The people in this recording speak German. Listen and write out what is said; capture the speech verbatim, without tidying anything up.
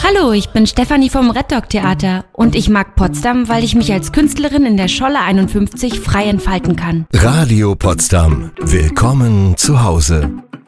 Hallo, ich bin Stefanie vom Red Dog Theater und ich mag Potsdam, weil ich mich als Künstlerin in der Scholle einundfünfzig frei entfalten kann. Radio Potsdam. Willkommen zu Hause.